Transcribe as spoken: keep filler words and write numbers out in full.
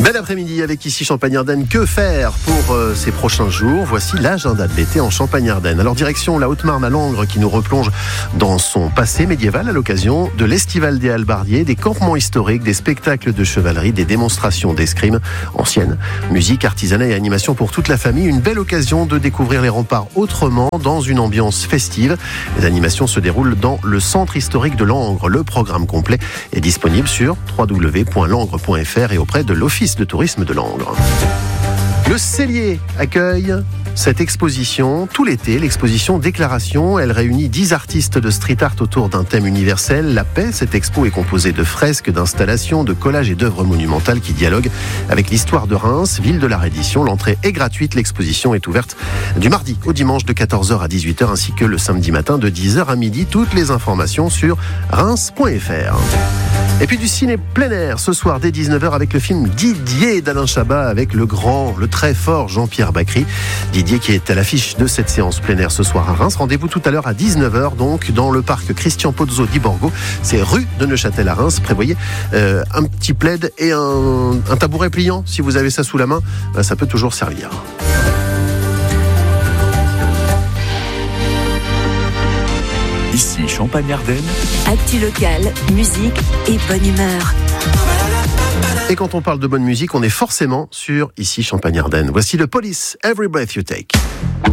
Bel après-midi avec ici Champagne-Ardenne. Que faire pour euh, ces prochains jours? Voici l'agenda de l'été en Champagne-Ardenne. Alors direction la Haute-Marne à Langres qui nous replonge dans son passé médiéval à l'occasion de l'Estival des Hallebardiers, des campements historiques, des spectacles de chevalerie, des démonstrations d'escrime ancienne, musique, artisanat et animation pour toute la famille. Une belle occasion de découvrir les remparts autrement dans une ambiance festive. Les animations se déroulent dans le centre historique de Langres. Le programme complet est disponible sur w w w point langres point f r et auprès de l'Office de tourisme de Langres. Le Cellier accueille cette exposition tout l'été, l'exposition Déclaration. Elle réunit dix artistes de street art autour d'un thème universel, la paix. Cette expo est composée de fresques, d'installations, de collages et d'œuvres monumentales qui dialoguent avec l'histoire de Reims, ville de la reddition. L'entrée est gratuite, l'exposition est ouverte du mardi au dimanche de quatorze heures à dix-huit heures ainsi que le samedi matin de dix heures à midi. Toutes les informations sur reims point f r. Et puis du ciné plein air ce soir dès dix-neuf heures avec le film Didier d'Alain Chabat avec le grand, le très fort Jean-Pierre Bacry. Didier qui est à l'affiche de cette séance plein air ce soir à Reims. Rendez-vous tout à l'heure à dix-neuf heures donc dans le parc Christian Pozzo di Borgo. C'est rue de Neuchâtel à Reims. Prévoyez euh, un petit plaid et un, un tabouret pliant. Si vous avez ça sous la main, ben, ça peut toujours servir. Ici Champagne-Ardenne. Actu locale, musique et bonne humeur. Et quand on parle de bonne musique, on est forcément sur ici Champagne-Ardenne. Voici le Police, Every Breath You Take.